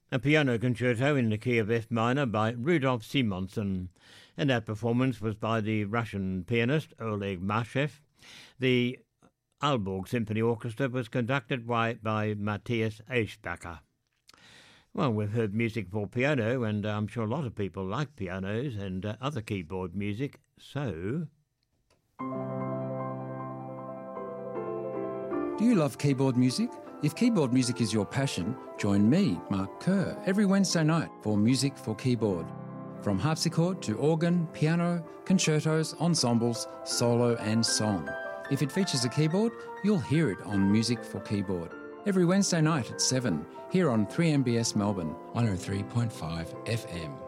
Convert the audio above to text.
a piano concerto in the key of F minor by Rudolf Simonson, and that performance was by the Russian pianist Oleg Mashev. The Aalborg Symphony Orchestra was conducted by Matthias Eschbacher. Well, we've heard music for piano, and I'm sure a lot of people like pianos and other keyboard music, so... Do you love keyboard music? If keyboard music is your passion, join me, Mark Kerr, every Wednesday night for Music for Keyboard. From harpsichord to organ, piano, concertos, ensembles, solo and song. If it features a keyboard, you'll hear it on Music for Keyboard. Every Wednesday night at 7, here on 3MBS Melbourne, 103.5 FM.